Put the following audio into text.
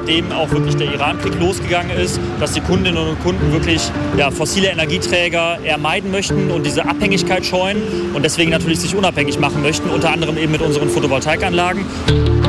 seitdem auch wirklich der Iran-Krieg losgegangen ist, dass die Kundinnen und Kunden wirklich fossile Energieträger eher meiden möchten und diese Abhängigkeit scheuen und deswegen natürlich sich unabhängig machen möchten, unter anderem eben mit unseren Photovoltaikanlagen.